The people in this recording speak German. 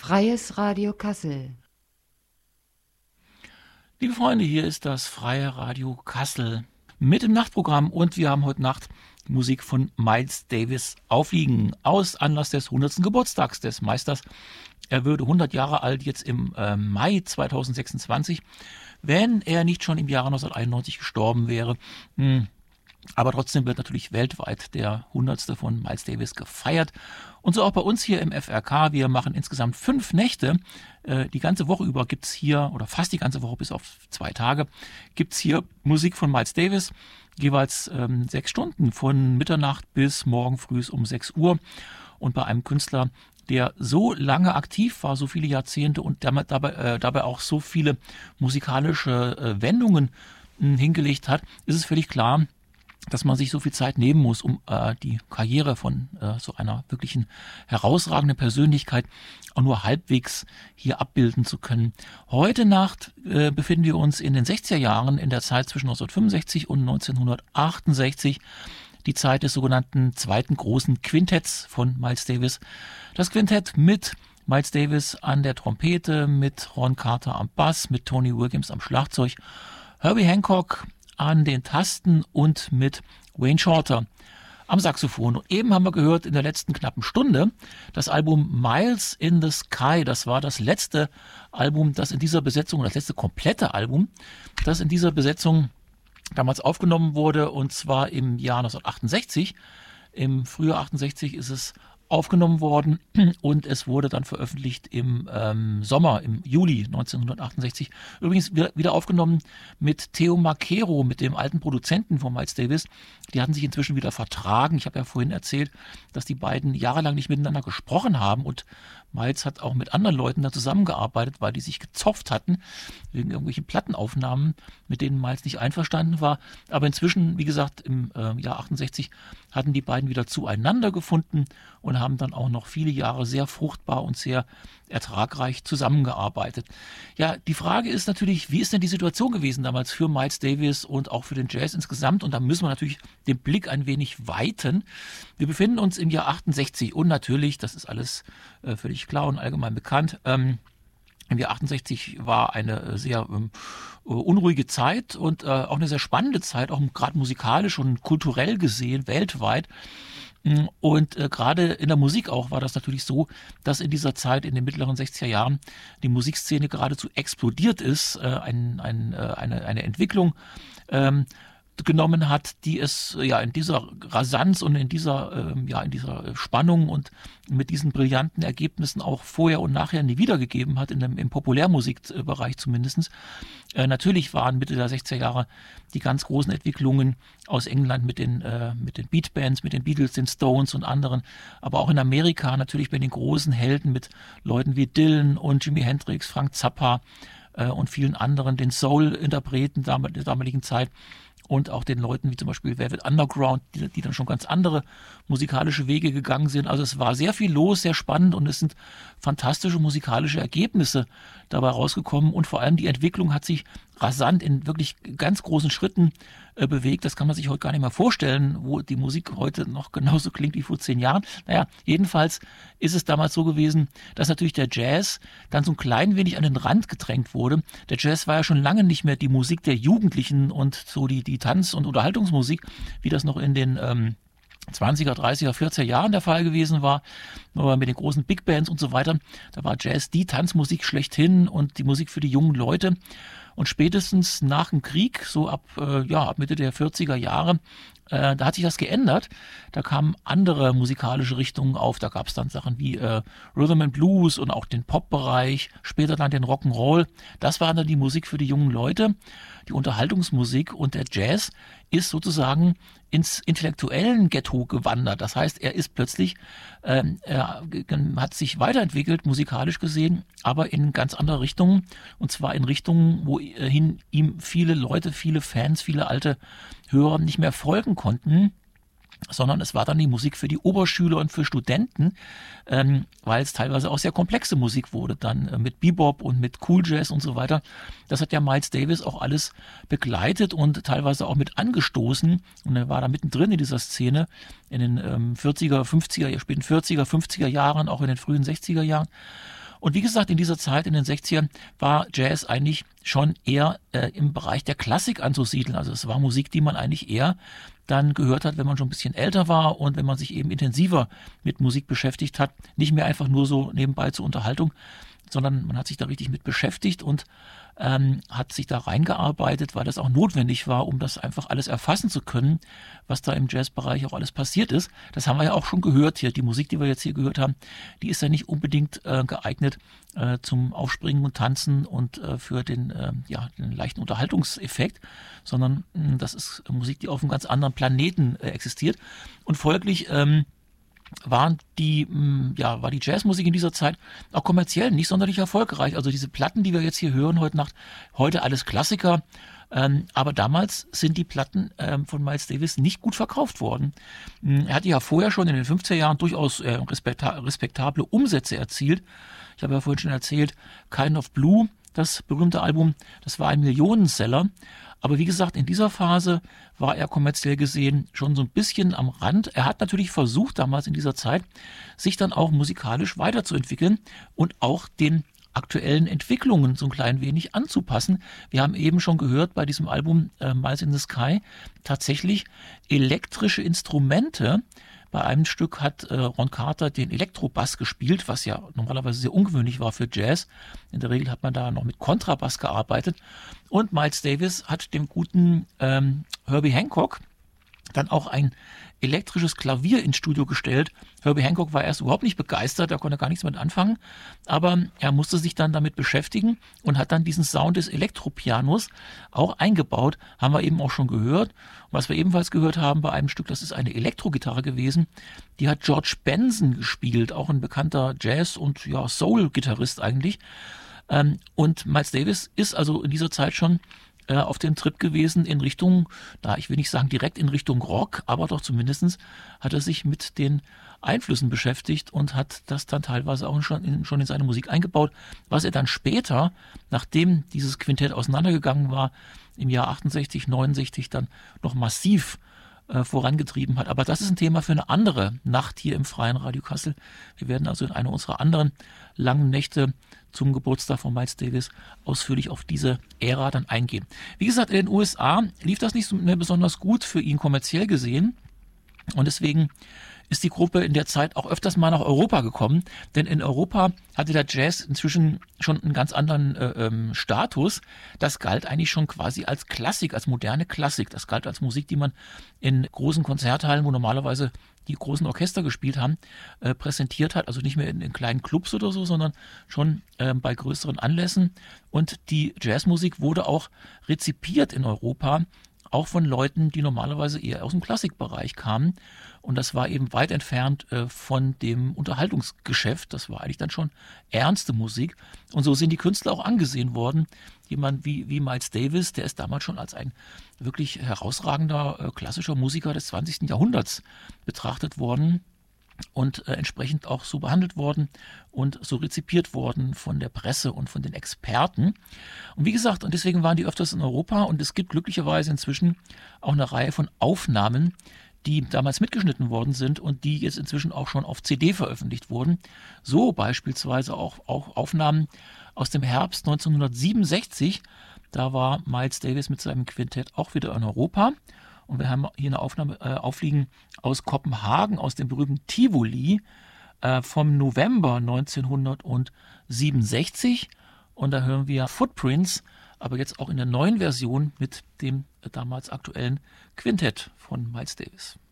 Freies Radio Kassel. Liebe Freunde, hier ist das Freie Radio Kassel mit dem Nachtprogramm und wir haben heute Nacht Musik von Miles Davis aufliegen aus Anlass des 100. Geburtstags des Meisters. Er würde 100 Jahre alt jetzt im Mai 2026, wenn er nicht schon im Jahre 1991 gestorben wäre. Aber trotzdem wird natürlich weltweit der 100. von Miles Davis gefeiert. Und so auch bei uns hier im FRK. Wir machen insgesamt 5 Nächte. Die ganze Woche über gibt's hier, oder fast die ganze Woche bis auf 2 Tage, gibt's hier Musik von Miles Davis. Jeweils 6 Stunden von Mitternacht bis morgen früh um 6 Uhr. Und bei einem Künstler, der so lange aktiv war, so viele Jahrzehnte und dabei auch so viele musikalische Wendungen hingelegt hat, ist es völlig klar, dass man sich so viel Zeit nehmen muss, um die Karriere von so einer wirklichen herausragenden Persönlichkeit auch nur halbwegs hier abbilden zu können. Heute Nacht befinden wir uns in den 60er Jahren, in der Zeit zwischen 1965 und 1968, die Zeit des sogenannten zweiten großen Quintetts von Miles Davis. Das Quintett mit Miles Davis an der Trompete, mit Ron Carter am Bass, mit Tony Williams am Schlagzeug, Herbie Hancock an den Tasten und mit Wayne Shorter am Saxophon. Und eben haben wir gehört in der letzten knappen Stunde das Album Miles in the Sky. Das war das letzte Album, das in dieser Besetzung, das letzte komplette Album, das in dieser Besetzung damals aufgenommen wurde, und zwar im Jahr 1968. Im Frühjahr 68 ist es aufgenommen worden und es wurde dann veröffentlicht im Sommer, im Juli 1968. Übrigens wieder aufgenommen mit Theo Macero, mit dem alten Produzenten von Miles Davis. Die hatten sich inzwischen wieder vertragen. Ich habe ja vorhin erzählt, dass die beiden jahrelang nicht miteinander gesprochen haben und Miles hat auch mit anderen Leuten da zusammengearbeitet, weil die sich gezopft hatten wegen irgendwelchen Plattenaufnahmen, mit denen Miles nicht einverstanden war. Aber inzwischen, wie gesagt, im Jahr 68 hatten die beiden wieder zueinander gefunden und haben dann auch noch viele Jahre sehr fruchtbar und sehr ertragreich zusammengearbeitet. Ja, die Frage ist natürlich, wie ist denn die Situation gewesen damals für Miles Davis und auch für den Jazz insgesamt? Und da müssen wir natürlich den Blick ein wenig weiten. Wir befinden uns im Jahr 68 und natürlich, das ist alles völlig klar und allgemein bekannt, im Jahr 68 war eine sehr unruhige Zeit und auch eine sehr spannende Zeit, auch gerade musikalisch und kulturell gesehen, weltweit. Und gerade in der Musik auch war das natürlich so, dass in dieser Zeit, in den mittleren 60er Jahren, die Musikszene geradezu explodiert ist, eine Entwicklung genommen hat, die es ja in dieser Rasanz und in dieser Spannung und mit diesen brillanten Ergebnissen auch vorher und nachher nie wiedergegeben hat, im Populärmusikbereich zumindest. Natürlich waren Mitte der 60er Jahre die ganz großen Entwicklungen aus England mit den Beatbands, mit den Beatles, den Stones und anderen, aber auch in Amerika natürlich bei den großen Helden mit Leuten wie Dylan und Jimi Hendrix, Frank Zappa und vielen anderen, den Soul-Interpreten der damaligen Zeit. Und auch den Leuten wie zum Beispiel Velvet Underground, die dann schon ganz andere musikalische Wege gegangen sind. Also es war sehr viel los, sehr spannend und es sind fantastische musikalische Ergebnisse dabei rausgekommen. Und vor allem die Entwicklung hat sich rasant in wirklich ganz großen Schritten bewegt. Das kann man sich heute gar nicht mehr vorstellen, wo die Musik heute noch genauso klingt wie vor 10 Jahren. Naja, jedenfalls ist es damals so gewesen, dass natürlich der Jazz dann so ein klein wenig an den Rand gedrängt wurde. Der Jazz war ja schon lange nicht mehr die Musik der Jugendlichen und so die Tanz- und Unterhaltungsmusik, wie das noch in den 20er, 30er, 40er Jahren der Fall gewesen war, aber mit den großen Big Bands und so weiter. Da war Jazz die Tanzmusik schlechthin und die Musik für die jungen Leute. Und spätestens nach dem Krieg, so ab Mitte der 40er Jahre, da hat sich das geändert. Da kamen andere musikalische Richtungen auf. Da gab es dann Sachen wie Rhythm and Blues und auch den Pop-Bereich, später dann den Rock'n'Roll. Das war dann die Musik für die jungen Leute, die Unterhaltungsmusik, und der Jazz ist sozusagen ins intellektuellen Ghetto gewandert. Das heißt, er ist plötzlich, hat sich weiterentwickelt, musikalisch gesehen, aber in ganz andere Richtungen. Und zwar in Richtungen, wohin ihm viele Leute, viele Fans, viele alte Hörer nicht mehr folgen konnten. Sondern es war dann die Musik für die Oberschüler und für Studenten, weil es teilweise auch sehr komplexe Musik wurde, dann mit Bebop und mit Cool Jazz und so weiter. Das hat ja Miles Davis auch alles begleitet und teilweise auch mit angestoßen, und er war da mittendrin in dieser Szene in den 40er, 50er, späten 40er, 50er Jahren, auch in den frühen 60er Jahren. Und wie gesagt, in dieser Zeit, in den 60ern, war Jazz eigentlich schon eher im Bereich der Klassik anzusiedeln. Also es war Musik, die man eigentlich eher dann gehört hat, wenn man schon ein bisschen älter war und wenn man sich eben intensiver mit Musik beschäftigt hat. Nicht mehr einfach nur so nebenbei zur Unterhaltung, sondern man hat sich da richtig mit beschäftigt und hat sich da reingearbeitet, weil das auch notwendig war, um das einfach alles erfassen zu können, was da im Jazzbereich auch alles passiert ist. Das haben wir ja auch schon gehört hier. Die Musik, die wir jetzt hier gehört haben, die ist ja nicht unbedingt geeignet zum Aufspringen und Tanzen und für den leichten Unterhaltungseffekt, sondern das ist Musik, die auf einem ganz anderen Planeten existiert. Und folglich war die Jazzmusik in dieser Zeit auch kommerziell nicht sonderlich erfolgreich. Also diese Platten, die wir jetzt hier hören heute Nacht, heute alles Klassiker, aber damals sind die Platten von Miles Davis nicht gut verkauft worden. Er hatte ja vorher schon in den 50er Jahren durchaus respektable Umsätze erzielt. Ich habe ja vorhin schon erzählt, Kind of Blue, das berühmte Album, das war ein Millionenseller. Aber wie gesagt, in dieser Phase war er kommerziell gesehen schon so ein bisschen am Rand. Er hat natürlich versucht, damals in dieser Zeit, sich dann auch musikalisch weiterzuentwickeln und auch den aktuellen Entwicklungen so ein klein wenig anzupassen. Wir haben eben schon gehört bei diesem Album Miles in the Sky tatsächlich elektrische Instrumente. Bei einem Stück hat Ron Carter den Elektrobass gespielt, was ja normalerweise sehr ungewöhnlich war für Jazz. In der Regel hat man da noch mit Kontrabass gearbeitet. Und Miles Davis hat dem guten Herbie Hancock dann auch ein elektrisches Klavier ins Studio gestellt. Herbie Hancock war erst überhaupt nicht begeistert, er konnte gar nichts mit anfangen, aber er musste sich dann damit beschäftigen und hat dann diesen Sound des Elektropianos auch eingebaut, haben wir eben auch schon gehört. Und was wir ebenfalls gehört haben bei einem Stück, das ist eine Elektrogitarre gewesen, die hat George Benson gespielt, auch ein bekannter Jazz- und Soul-Gitarrist eigentlich. Und Miles Davis ist also in dieser Zeit schon auf dem Trip gewesen in Richtung, ich will nicht sagen direkt in Richtung Rock, aber doch zumindest hat er sich mit den Einflüssen beschäftigt und hat das dann teilweise auch schon in seine Musik eingebaut, was er dann später, nachdem dieses Quintett auseinandergegangen war, im Jahr 68, 69 dann noch massiv vorangetrieben hat. Aber das ist ein Thema für eine andere Nacht hier im Freien Radio Kassel. Wir werden also in einer unserer anderen langen Nächte zum Geburtstag von Miles Davis ausführlich auf diese Ära dann eingehen. Wie gesagt, in den USA lief das nicht mehr besonders gut für ihn kommerziell gesehen und deswegen ist die Gruppe in der Zeit auch öfters mal nach Europa gekommen, denn in Europa hatte der Jazz inzwischen schon einen ganz anderen Status. Das galt eigentlich schon quasi als Klassik, als moderne Klassik. Das galt als Musik, die man in großen Konzerthallen, wo normalerweise die großen Orchester gespielt haben, präsentiert hat. Also nicht mehr in kleinen Clubs oder so, sondern schon bei größeren Anlässen. Und die Jazzmusik wurde auch rezipiert in Europa, auch von Leuten, die normalerweise eher aus dem Klassikbereich kamen. Und das war eben weit entfernt von dem Unterhaltungsgeschäft. Das war eigentlich dann schon ernste Musik. Und so sind die Künstler auch angesehen worden. Jemand wie Miles Davis, der ist damals schon als ein wirklich herausragender klassischer Musiker des 20. Jahrhunderts betrachtet worden und entsprechend auch so behandelt worden und so rezipiert worden von der Presse und von den Experten. Und wie gesagt, und deswegen waren die öfters in Europa und es gibt glücklicherweise inzwischen auch eine Reihe von Aufnahmen, die damals mitgeschnitten worden sind und die jetzt inzwischen auch schon auf CD veröffentlicht wurden. So beispielsweise auch Aufnahmen aus dem Herbst 1967. Da war Miles Davis mit seinem Quintett auch wieder in Europa. Und wir haben hier eine Aufnahme aufliegen aus Kopenhagen, aus dem berühmten Tivoli vom November 1967. Und da hören wir Footprints, aber jetzt auch in der neuen Version mit dem damals aktuellen Quintett von Miles Davis.